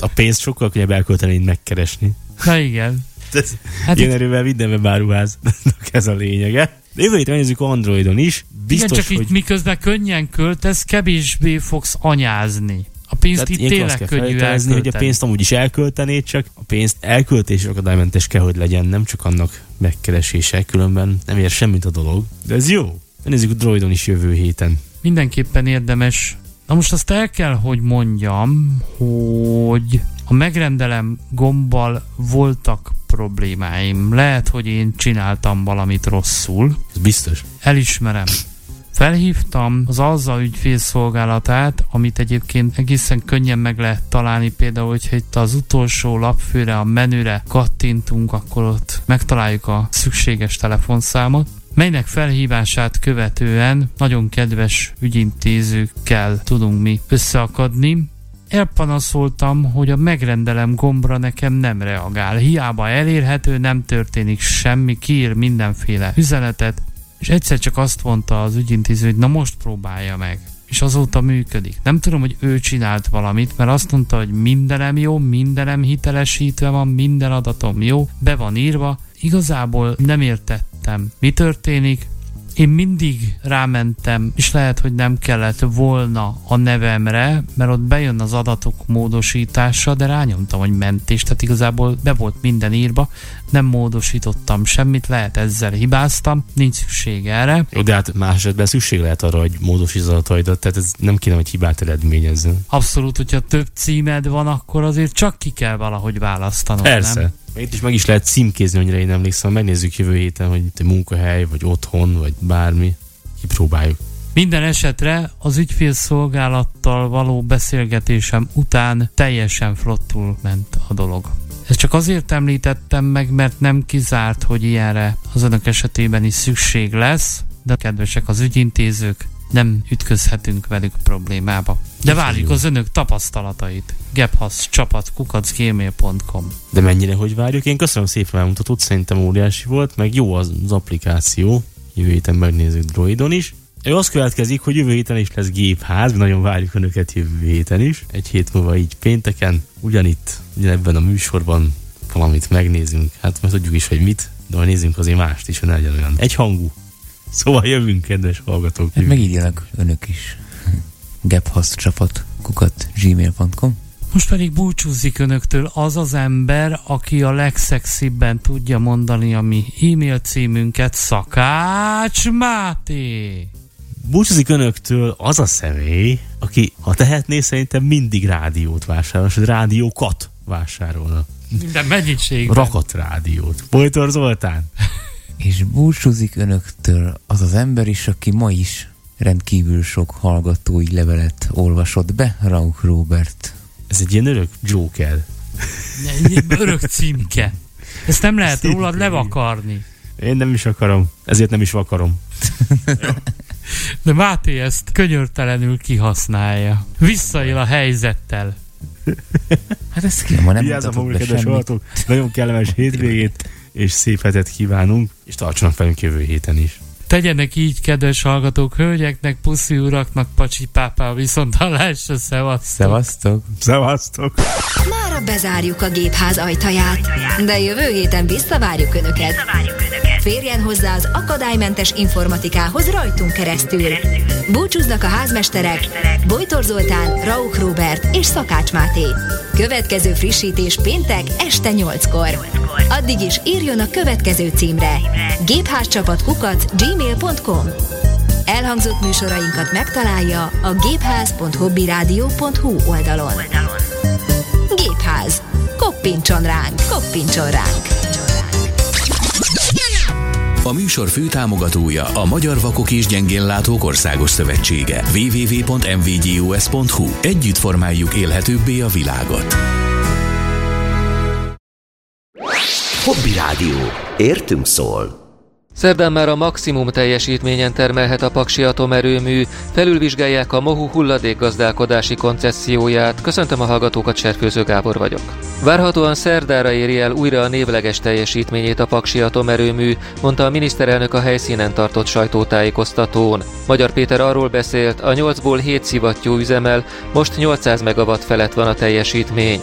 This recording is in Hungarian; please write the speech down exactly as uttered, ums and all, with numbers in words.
A pénzt sokkal könnyebb elkölteni, mint megkeresni. Na igen. Hát ilyen erővel mindenben báruháznak ez a lényege. De jövő héten nézzük Androidon is. Biztos, igen, csak hogy... itt miközben könnyen költesz, kevésbé fogsz anyázni. A pénzt itt tényleg könnyű elkölteni. Hogy a pénzt amúgy is elköltenéd, csak a pénzt elköltés akadálymentes kell, hogy legyen, nem csak annak megkeresése, különben nem ér semmit a dolog. De ez jó. Nézzük a Droidon is jövő héten. Mindenképpen érdemes. Na most azt el kell, hogy mondjam, hogy a megrendelem gombbal voltak problémáim. Lehet, hogy én csináltam valamit rosszul. Ez biztos. Elismerem. Felhívtam az Alza ügyfélszolgálatát, amit egyébként egészen könnyen meg lehet találni, például, hogyha itt az utolsó lapfőre, a menüre kattintunk, akkor ott megtaláljuk a szükséges telefonszámot, melynek felhívását követően nagyon kedves ügyintézőkkel tudunk mi összeakadni. Elpanaszoltam, hogy a megrendelem gombra nekem nem reagál. Hiába elérhető, nem történik semmi, kiír mindenféle üzenetet, és egyszer csak azt mondta az ügyintéző, hogy na most próbálja meg. És azóta működik. Nem tudom, hogy ő csinált valamit, mert azt mondta, hogy mindenem jó, mindenem hitelesítve van, minden adatom jó, be van írva. Igazából nem értettem, mi történik. Én mindig rámentem, és lehet, hogy nem kellett volna a nevemre, mert ott bejön az adatok módosítása, de rányomtam, hogy mentés, tehát igazából be volt minden írva, nem módosítottam semmit, lehet ezzel hibáztam, nincs szükség erre. Jó, de hát más esetben szükség lehet arra, hogy módosítsd az adataidat, tehát ez nem kéne, hogy hibát eredményezzen. Abszolút, hogyha több címed van, akkor azért csak ki kell valahogy választanod, persze. Nem? Itt is meg is lehet címkézni, annyira én emlékszem, megnézzük jövő héten, hogy itt egy munkahely, vagy otthon, vagy bármi. Kipróbáljuk. Minden esetre az ügyfélszolgálattal való beszélgetésem után teljesen flottul ment a dolog. Ezt csak azért említettem meg, mert nem kizárt, hogy ilyenre az önök esetében is szükség lesz, de kedvesek az ügyintézők, nem ütközhetünk velük problémába. De várjuk az önök tapasztalatait. gebhasz csapat kukac gmail pont com. De mennyire, hogy várjuk? Én köszönöm szépen elmutatót, szerintem óriási volt, meg jó az, az applikáció. Jövő héten megnézzük Droidon is. Ő azt következik, hogy jövő héten is lesz gépház, nagyon várjuk önöket jövő héten is. Egy hét múlva így pénteken, ugyanitt, ugyanebben a műsorban valamit megnézünk. Hát mert tudjuk is, hogy mit, de majd nézzünk azért mást is, hogy ne legyen olyan egyhangú. Szóval jövünk, kedves hallgatók. Hát megírjanak önök is. gebhasz csapat kukac gmail pont com. Most pedig búcsúzik önöktől az az ember, aki a legszexibben tudja mondani a mi e-mail címünket, Szakács Máté. Búcsúzik önöktől az a személy, aki, ha tehetné, szerintem mindig rádiót vásárol, és rádiókat vásárolna. Minden mennyiségben. Rakat rádiót. Bojtor Zoltán. És búcsúzik önöktől az az ember is, aki ma is rendkívül sok hallgatói levelet olvasott be, Rauch Róbert. Ez egy ilyen örök Joker. Örök címke. Ezt nem lehet címke rólad levakarni. Én nem is akarom. Ezért nem is vakarom. De Máté ezt könyörtelenül kihasználja. Visszaél a helyzettel. Hát ezt ki, ma nem mutatok be semmit. Nagyon kellemes hétvégét és szép hetet kívánunk, és tartsanak velünk jövő héten is. Tegyenek így, kedves hallgatók, hölgyeknek, puszi uraknak, pacsi pápá, viszont hallásra, szevasztok! Szevasztok! Szevasztok! Mára bezárjuk a gépház ajtaját, de jövő héten visszavárjuk Önöket. Férjen hozzá az akadálymentes informatikához rajtunk keresztül. Búcsúznak a házmesterek, Bojtor Zoltán, Rauch Róbert és Szakács Máté. Következő frissítés péntek este nyolckor. Addig is írjon a következő címre: gépházcsapat kukac gmail pont com. Elhangzott műsorainkat megtalálja a gépház pont hobbyradio pont hu oldalon. Gépház. Koppintson ránk, koppintson ránk. A műsor főtámogatója a Magyar Vakok és Gyengénlátók Országos Szövetsége. double-u double-u double-u pont em vé gé o es pont hu. Együtt formáljuk élhetőbbé a világot. Hobby Rádió. Értünk szól. Szerdán már a maximum teljesítményen termelhet a Paksi Atomerőmű, felülvizsgálják a MOHU hulladékgazdálkodási koncesszióját. Köszöntöm a hallgatókat, Serfőző Gábor vagyok. Várhatóan szerdára éri el újra a névleges teljesítményét a Paksi Atomerőmű, mondta a miniszterelnök a helyszínen tartott sajtótájékoztatón. Magyar Péter arról beszélt, a nyolcból hét szivattyú üzemel, most nyolcszáz megawatt felett van a teljesítmény.